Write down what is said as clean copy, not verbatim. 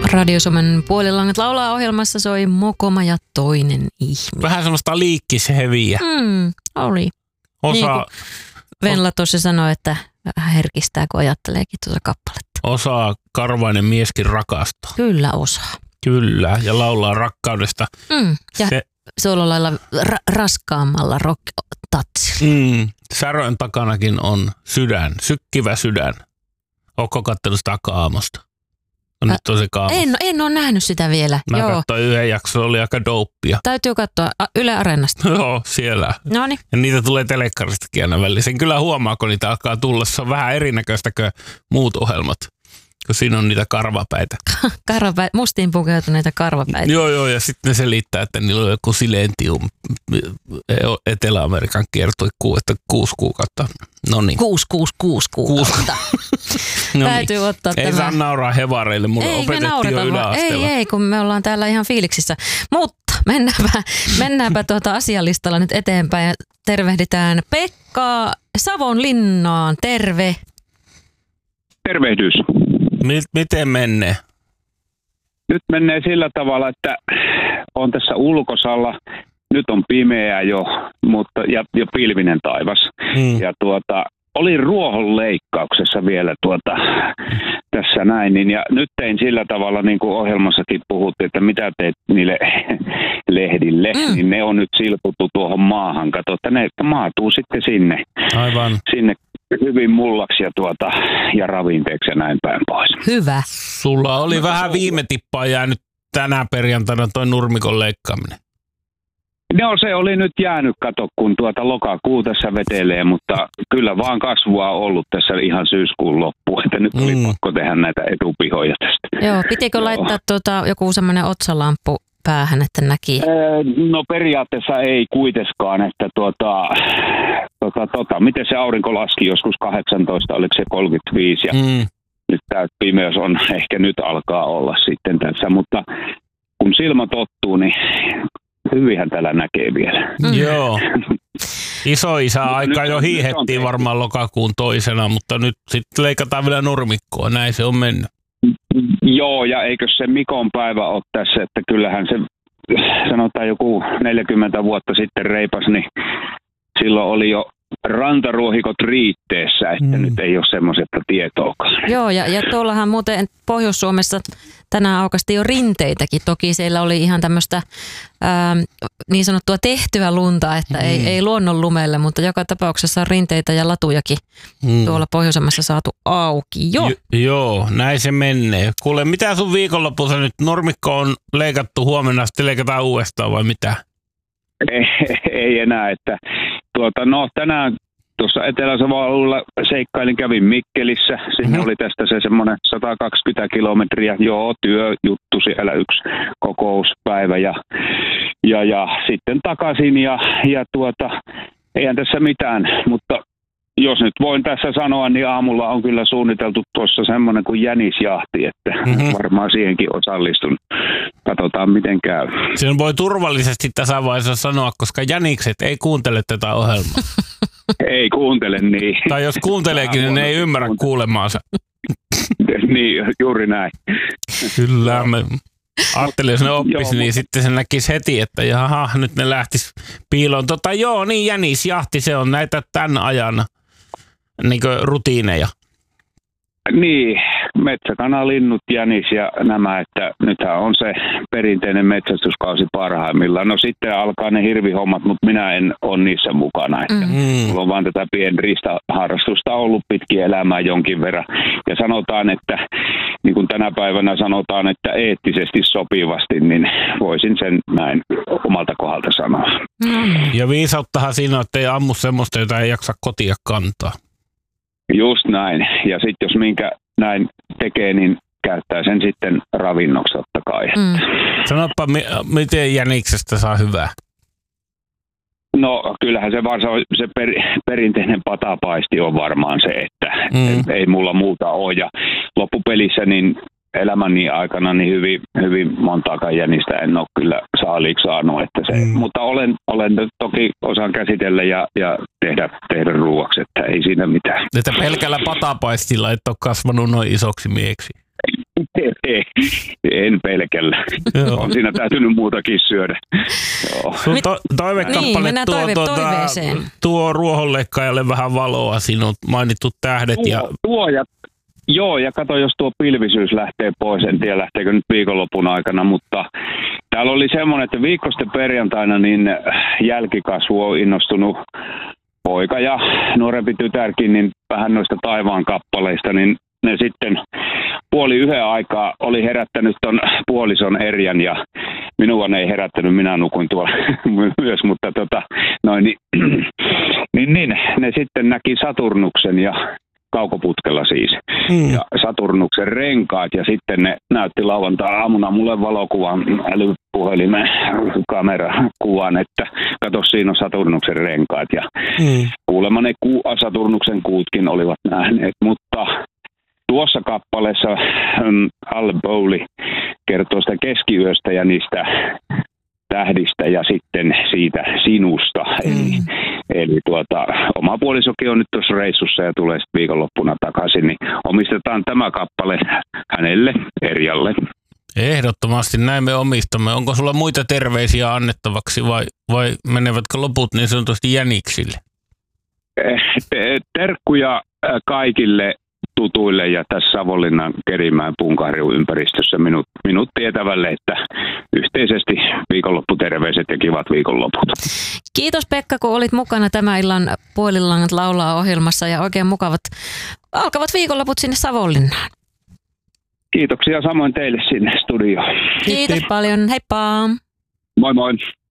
Radiosomen puolilangat laulaa ohjelmassa soi Mokoma ja toinen ihminen. Vähän semmoista liikkisheviä. Oli. Osa... Niin kuin Venla tuossa sanoi, että vähän herkistää, kun ajatteleekin tuota kappaletta. Osaa karvainen mieskin rakastaa. Kyllä osaa. Kyllä, ja laulaa rakkaudesta. Ja se on lailla raskaammalla rock-tatsilla. Särön takanakin on sydän, sykkivä sydän. Ootko katsellut sitä Kaamosta? Nyt on se Kaamo. En ole nähnyt sitä vielä. Mä katsoin yhden jakson, oli aika dopea. Täytyy katsoa Yle Areenasta. Joo, siellä. Noniin. Ja niitä tulee telekkaristakin aina väliin. Sen kyllä huomaa, kun niitä alkaa tulla. Se on vähän erinäköistä kuin muut ohjelmat. Kun siinä on niitä karvapäitä. Mustiin pukeutuneita karvapäitä. Joo, ja sitten ne selittää, että niillä on joku silentium Etelä-Amerikan kiertui 6 kuukautta. No niin. 6 kuukautta. Täytyy ottaa ei tämä. Saa nauraa hevareille, mulle opetettiin jo yläasteella. Ei, kun me ollaan täällä ihan fiiliksissä. Mutta mennäänpä asialistalla nyt eteenpäin ja tervehditään Pekka Savonlinnaan. Terve. Tervehdys. Miten menee? Nyt menee sillä tavalla, että on tässä ulkosalla. Nyt on pimeää jo, mutta ja pilvinen taivas. Ja olin ruohonleikkauksessa vielä tässä näin. Niin, ja nyt tein sillä tavalla, niin kuin ohjelmassakin puhuttiin, että mitä teet niille lehdille. Niin ne on nyt silputtu tuohon maahan. Kato, että ne maatuu sitten sinne. Aivan. Sinne hyvin mullaksi ja ravinteeksi ja näin päin pois. Hyvä. Sulla oli vähän viime tippaa jäänyt tänä perjantaina toi nurmikon leikkaaminen. No se oli nyt jäänyt, kato, kun lokakuu tässä vetelee, mutta kyllä vaan kasvua on ollut tässä ihan syyskuun loppuun, että nyt oli pakko tehdä näitä etupihoja tästä. Joo, pitikö laittaa joku semmoinen otsalamppu päähän, että näki? No periaatteessa ei kuitenkaan, että miten se aurinko laski joskus 18, oliko se 35 ja nyt tämä pimeys on ehkä nyt alkaa olla sitten tässä, mutta kun silmä tottuu, niin hyvinhän täällä näkee vielä. Joo. Isoisä aika jo hiihettiin varmaan lokakuun toisena, mutta nyt sitten leikataan vielä nurmikkoa, näin se on mennyt. Joo, ja eikö se Mikon päivä ole tässä, että kyllähän se sanotaan joku 40 vuotta sitten reipas, niin silloin oli jo rantaruohikot riitteessä, että nyt ei ole semmoisesta tietoakaan. Joo, ja tuollahan muuten Pohjois-Suomessa tänään aukasti jo rinteitäkin. Toki siellä oli ihan tämmöistä niin sanottua tehtyä lunta, että ei luonnon lumelle, mutta joka tapauksessa on rinteitä ja latujakin tuolla pohjoisemmassa saatu auki. Joo, näin se menee. Kuule, mitä sun viikonlopussa nyt? Nurmikko on leikattu huomenna, sitten leikataan uudestaan vai mitä? Ei enää, että tänään tuossa Etelä-Savolla seikkailin, kävin Mikkelissä. Sinne oli tästä se semmoinen 120 kilometriä. Joo, työjuttu siellä, yksi kokouspäivä ja sitten takaisin ja eihän tässä mitään, mutta jos nyt voin tässä sanoa, niin aamulla on kyllä suunniteltu tuossa semmoinen kuin jänisjahti, että varmaan siihenkin osallistun. Katsotaan miten käy. Sen voi turvallisesti tässä vaiheessa sanoa, koska jänikset ei kuuntele tätä ohjelmaa. Ei kuuntele niin. Tai jos kuunteleekin, niin ne ei ymmärrä kuulemaansa. Niin, juuri näin. Kyllä, ajattelin, jos ne oppisi, niin sitten se näkisi heti, että jaha, nyt ne lähtis piiloon. Joo, niin jänisjahti, se on näitä tämän ajan rutiineja. Niin, metsäkanalinnut, jänis ja nämä, että nythän on se perinteinen metsästyskausi parhaimmillaan. No sitten alkaa ne hirvihommat, mutta minä en ole niissä mukana. Että mulla on vaan tätä pienriistaharrastusta ollut pitkin elämää jonkin verran. Ja sanotaan, että niin kuin tänä päivänä sanotaan, että eettisesti sopivasti, niin voisin sen näin omalta kohdalta sanoa. Ja viisauttahan siinä, että ei ammu semmoista, jota ei jaksa kotia kantaa. Just näin. Ja sitten jos minkä näin tekee, niin käyttää sen sitten ravinnoksi totta kai. Sanoppa, miten jäniksestä saa hyvää? No kyllähän se perinteinen patapaisti on varmaan se, että ei mulla muuta ole. Ja loppupelissä niin elämäni aikana niin hyvin montaakaan jänistä en ole kyllä saaliiksi saanut. Että mutta olen toki osaan käsitellä ja tehdä ruuaksi, että ei siinä mitään. Että pelkällä patapaistilla et ole kasvanut noin isoksi mieksi? En pelkällä. On siinä täytynyt muutakin syödä. Sun toivekappale tuo ruohonleikkaajalle vähän valoa, siinä on mainittu tähdet. Joo, ja kato, jos tuo pilvisyys lähtee pois, en tiedä lähteekö nyt viikonlopun aikana, mutta täällä oli semmoinen, että viikko sitten perjantaina niin jälkikasvu on innostunut poika ja nuorempi tytärkin niin vähän noista taivaan kappaleista, niin ne sitten 12:30 aikaa oli herättänyt ton puolison Erjan ja minua ne ei herättänyt, minä nukuin tuolla myös, mutta niin, ne sitten näki Saturnuksen ja kaukoputkella siis. Ja Saturnuksen renkaat ja sitten ne näytti lauantai-aamuna mulle valokuvan älypuhelimen kamerakuvan, että kato siinä on Saturnuksen renkaat ja kuulemma ne Saturnuksen kuutkin olivat nähneet, mutta tuossa kappaleessa Al Bowley kertoo sitä keskiyöstä ja niistä tähdistä ja sitten siitä sinusta. Eli oma puolisokin on nyt tuossa reissussa ja tulee sitten viikonloppuna takaisin, niin omistetaan tämä kappale hänelle, Erjalle. Ehdottomasti näin me omistamme. Onko sulla muita terveisiä annettavaksi vai menevätkö loput niin sanotusti jäniksille? Terkkuja kaikille tutuille ja tässä Savonlinnan Kerimäen Punkaharjun ympäristössä minut tietävälle, että yhteisesti viikonlopputerveiset ja kivat viikonloput. Kiitos Pekka, kun olit mukana tämän illan Puolilangat laulaa -ohjelmassa ja oikein mukavat alkavat viikonloput sinne Savonlinnaan. Kiitoksia samoin teille sinne studioon. Kiitos paljon, heippa! Moi moi!